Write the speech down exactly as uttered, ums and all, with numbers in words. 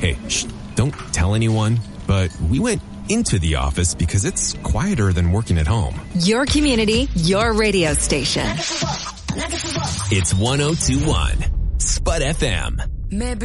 Hey, shh, don't tell anyone, but we went into the office because it's quieter than working at home. Your community, your radio station. It's one oh two point one Spud F M. Maybe